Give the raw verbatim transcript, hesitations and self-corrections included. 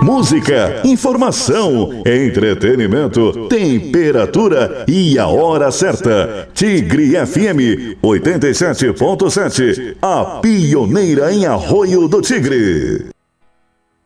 música, informação, entretenimento, temperatura e a hora certa. Tigre F M oitenta e sete ponto sete, a pioneira em Arroio do Tigre.